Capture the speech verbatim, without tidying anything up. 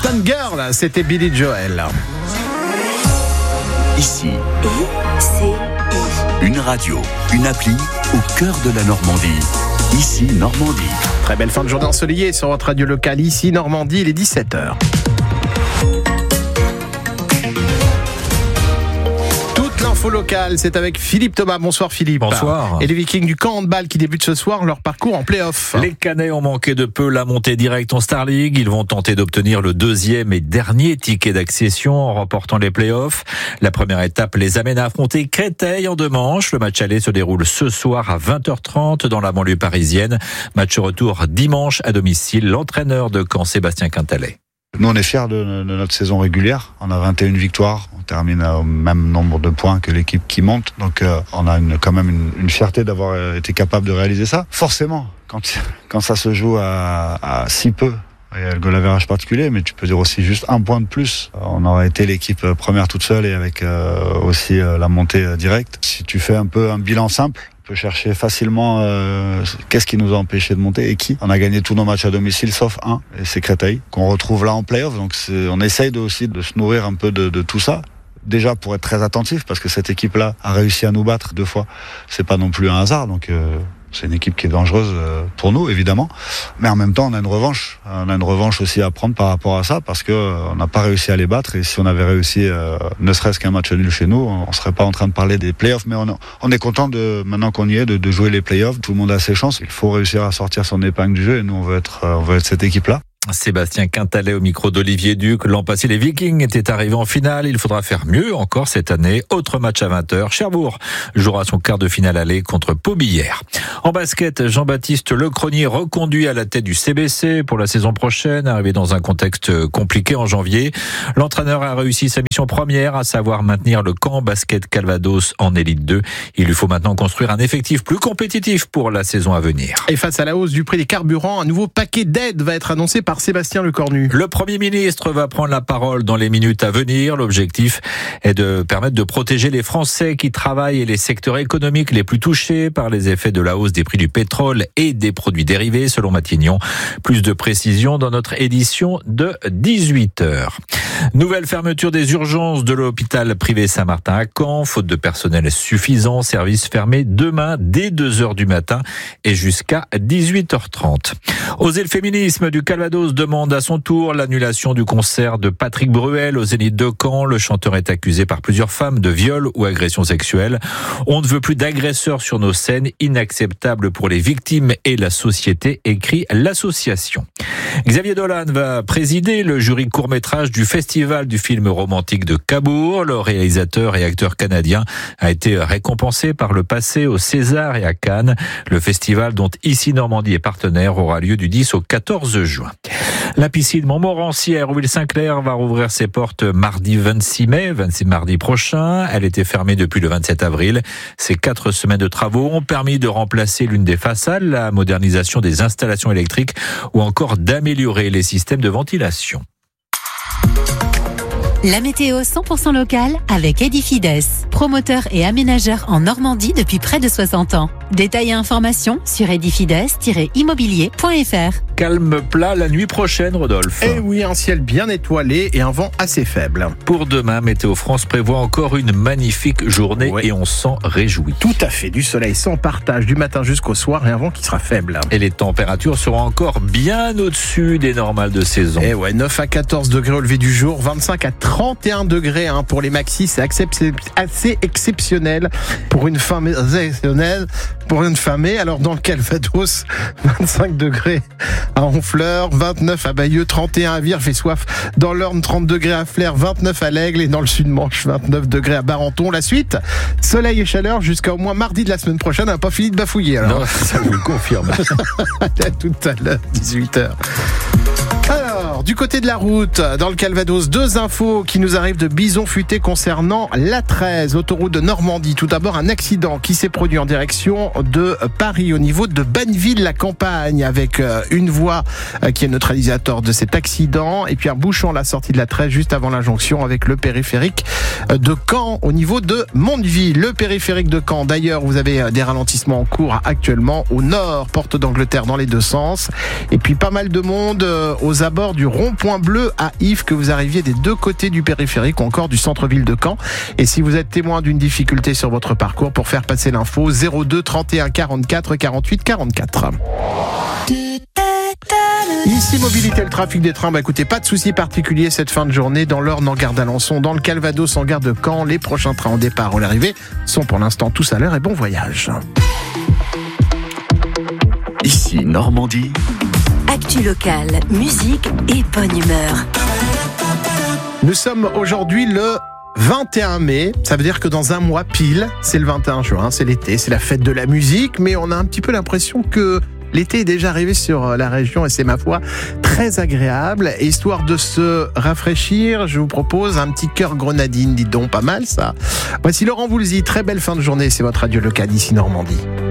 Boston Girl, c'était Billy Joel. Ici, Et c'est une radio, une appli au cœur de la Normandie. Ici, Normandie. Très belle fin de journée ensoleillée sur votre radio locale. Ici, Normandie, il est dix-sept heures. L'info locale, c'est avec Philippe Thomas. Bonsoir Philippe. Bonsoir. Et les Vikings du camp handball qui débutent ce soir leur parcours en play-off. Les Canets ont manqué de peu la montée directe en Star League. Ils vont tenter d'obtenir le deuxième et dernier ticket d'accession en remportant les play-offs. La première étape les amène à affronter Créteil en deux manches. Le match aller se déroule ce soir à vingt heures trente dans la banlieue parisienne. Match retour dimanche à domicile. L'entraîneur de Caen, Sébastien Quintalet. Nous, on est fiers de, de notre saison régulière. On a vingt et une victoires. On termine au même nombre de points que l'équipe qui monte. Donc, euh, on a une, quand même une, une fierté d'avoir été capable de réaliser ça. Forcément, quand, quand ça se joue à, à si peu, il y a le goal average particulier, mais tu peux dire aussi juste un point de plus. On aurait été l'équipe première toute seule et avec euh, aussi euh, la montée directe. Si tu fais un peu un bilan simple, on peut chercher facilement euh, qu'est-ce qui nous a empêché de monter et qui. On a gagné tous nos matchs à domicile sauf un, et c'est Créteil, qu'on retrouve là en play-off. Donc c'est, on essaye de, aussi de se nourrir un peu de, de tout ça. Déjà pour être très attentif, parce que cette équipe-là a réussi à nous battre deux fois. C'est pas non plus un hasard, donc euh, c'est une équipe qui est dangereuse pour nous, évidemment. Mais en même temps, on a une revanche. On a une revanche aussi à prendre par rapport à ça, parce que on n'a pas réussi à les battre. Et si on avait réussi, euh, ne serait-ce qu'un match nul chez nous, on serait pas en train de parler des playoffs. Mais on, on est content de, maintenant qu'on y est, de, de jouer les playoffs. Tout le monde a ses chances. Il faut réussir à sortir son épingle du jeu. Et nous, on veut être, on veut être cette équipe-là. Sébastien Quintalet au micro d'Olivier Duc. L'an passé, les Vikings étaient arrivés en finale. Il faudra faire mieux encore cette année. Autre match à vingt heures. Cherbourg jouera son quart de finale aller contre Pau-Billère. En basket, Jean-Baptiste Lecronier reconduit à la tête du C B C pour la saison prochaine, arrivé dans un contexte compliqué en janvier. L'entraîneur a réussi sa mission première, à savoir maintenir le camp basket Calvados en élite deux. Il lui faut maintenant construire un effectif plus compétitif pour la saison à venir. Et face à la hausse du prix des carburants, un nouveau paquet d'aides va être annoncé par Sébastien Lecornu. Le Premier ministre va prendre la parole dans les minutes à venir. L'objectif est de permettre de protéger les Français qui travaillent et les secteurs économiques les plus touchés par les effets de la hausse des prix du pétrole et des produits dérivés, selon Matignon. Plus de précisions dans notre édition de dix-huit heures. Nouvelle fermeture des urgences de l'hôpital privé Saint-Martin à Caen. Faute de personnel suffisant, service fermé demain dès deux heures du matin et jusqu'à dix-huit heures trente. Oser le féminisme du Calvados demande à son tour l'annulation du concert de Patrick Bruel au Zénith de Caen. Le chanteur est accusé par plusieurs femmes de viol ou agression sexuelle. On ne veut plus d'agresseurs sur nos scènes, inacceptable pour les victimes et la société, écrit l'association. Xavier Dolan va présider le jury court-métrage du Festival du film romantique de Cabourg. Le réalisateur et acteur canadien a été récompensé par le passé au César et à Cannes. Le festival, dont Ici Normandie est partenaire, aura lieu du dix au quatorze juin. La piscine Montmorency à Hérouville-Saint-Clair va rouvrir ses portes mardi vingt-six mai, vingt-six mardi prochain. Elle était fermée depuis le vingt-sept avril. Ces quatre semaines de travaux ont permis de remplacer l'une des façades, la modernisation des installations électriques ou encore d'améliorer les systèmes de ventilation. La météo cent pour cent locale avec Edifides, promoteur et aménageur en Normandie depuis près de soixante ans. Détails et informations sur edifides tiret immobilier point f r. Calme plat la nuit prochaine, Rodolphe. Et oui, un ciel bien étoilé et un vent assez faible. Pour demain, Météo France prévoit encore une magnifique journée ouais. et on s'en réjouit. Tout à fait, du soleil sans partage du matin jusqu'au soir et un vent qui sera faible. Et les températures seront encore bien au-dessus des normales de saison. Et ouais, neuf à quatorze degrés au lever du jour, vingt-cinq à trente et un degrés hein, pour les maxis, c'est assez exceptionnel pour une fin exceptionnelle pour une fin mai. Alors dans le Calvados, vingt-cinq degrés à Honfleur, vingt-neuf à Bayeux, trente et un à Vire, fait soif dans l'Orne, trente degrés à Flers, vingt-neuf à l'Aigle et dans le Sud-Manche, vingt-neuf degrés à Barenton. La suite, soleil et chaleur jusqu'à au moins mardi de la semaine prochaine. On n'a pas fini de bafouiller alors. Non, ça vous le confirme. À tout à l'heure, dix-huit heures. Alors, du côté de la route, dans le Calvados, deux infos qui nous arrivent de Bison Futé concernant l'A treize, autoroute de Normandie. Tout d'abord, un accident qui s'est produit en direction de Paris, au niveau de Banneville-la-Campagne, avec une voie qui est neutralisateur de cet accident, et puis un bouchon à la sortie de l'A treize, juste avant la jonction avec le périphérique de Caen, au niveau de Mondeville. Le périphérique de Caen, d'ailleurs, vous avez des ralentissements en cours actuellement au nord, porte d'Angleterre dans les deux sens, et puis pas mal de monde aux abords du rond-point bleu à Yves, que vous arriviez des deux côtés du périphérique ou encore du centre-ville de Caen. Et si vous êtes témoin d'une difficulté sur votre parcours, pour faire passer l'info, zéro deux trente et un quarante-quatre quarante-huit quarante-quatre. Ici, mobilité, le trafic des trains. Bah écoutez, pas de soucis particuliers cette fin de journée dans l'Orne en gare d'Alençon, dans le Calvados en gare de Caen. Les prochains trains en départ ou l'arrivée sont pour l'instant tous à l'heure et bon voyage. Ici Normandie. Actu locale, musique et bonne humeur. Nous sommes aujourd'hui le vingt et un mai, ça veut dire que dans un mois pile, c'est le vingt et un juin, c'est l'été, c'est la fête de la musique, mais on a un petit peu l'impression que l'été est déjà arrivé sur la région et c'est, ma foi, très agréable. Et histoire de se rafraîchir, je vous propose un petit cœur grenadine, dites donc, pas mal ça. Voici Laurent Voulzy, très belle fin de journée, c'est votre radio locale ici Normandie.